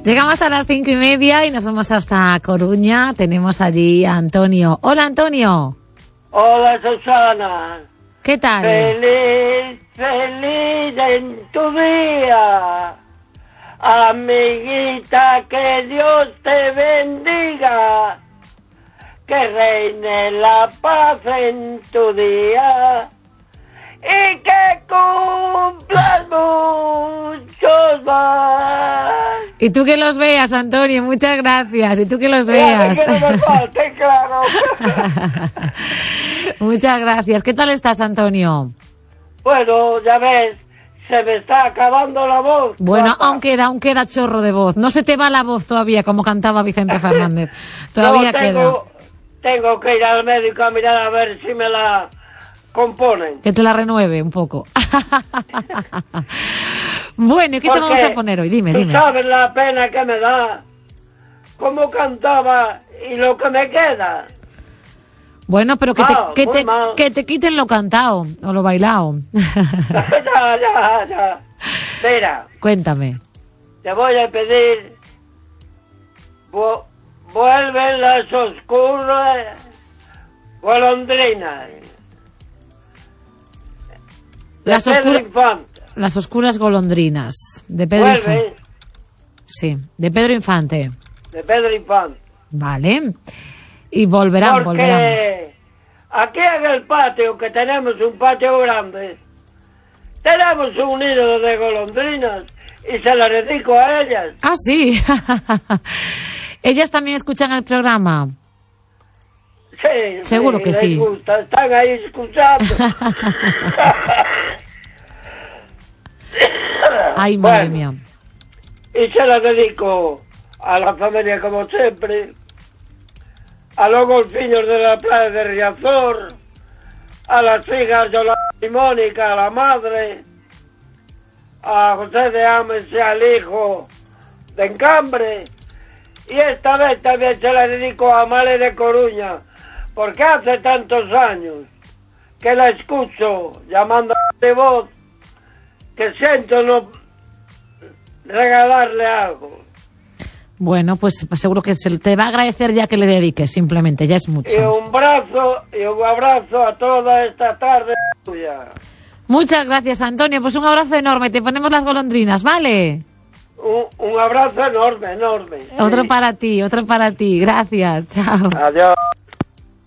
Llegamos a las 5:30 y nos vamos hasta Coruña. Tenemos allí a Antonio. Hola, Antonio. Hola, Susana. ¿Qué tal? Feliz, feliz en tu día. Amiguita, que Dios te bendiga. Que reine la paz en tu día. Y que cumplas muchos más. Y tú que los veas, Antonio, muchas gracias. Y tú que los veas. Que no me falte, claro. Muchas gracias. ¿Qué tal estás, Antonio? Bueno, ya ves, se me está acabando la voz. Bueno, papá. aún queda chorro de voz. No se te va la voz todavía, como cantaba Vicente Fernández. Todavía queda. Tengo que ir al médico a mirar a ver si me la componen. Que te la renueve un poco. Bueno, ¿y qué te vamos a poner hoy? Dime. ¿Tú sabes la pena que me da? Cómo cantaba y lo que me queda. Bueno, pero que te quiten lo cantado o lo bailado. Ya. Mira. Cuéntame. Te voy a pedir. Vuelven las oscuras golondrinas. Las oscuras golondrinas. De Pedro Infante. Sí, de Pedro Infante. De Pedro Infante. Vale. Y volverán. Aquí en el patio, que tenemos un patio grande, tenemos un nido de golondrinas y se las dedico a ellas. Ah, sí. ¿Ellas también escuchan el programa? Sí. Seguro que sí. Les gusta, están ahí escuchando. Ay, madre mía. Y se las dedico a la familia, como siempre, a los golfiños de la playa de Riazor, a las hijas Yolanda y Mónica, a la madre, a José de Ames y al hijo de Encambre, y esta vez también se la dedico a Male de Coruña, porque hace tantos años que la escucho llamando de voz, que siento no regalarle algo. Bueno, pues seguro que se te va a agradecer ya que le dediques, simplemente, ya es mucho. Y un abrazo a toda esta tarde tuya. Muchas gracias, Antonio, pues un abrazo enorme, te ponemos las golondrinas, ¿vale? Un abrazo enorme. Otro para ti, gracias, chao. Adiós.